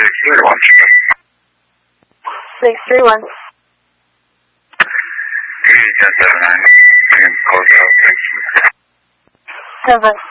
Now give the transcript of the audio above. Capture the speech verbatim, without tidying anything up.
six three one. six three one. ten seven nine. Close out. Thanks. Seven.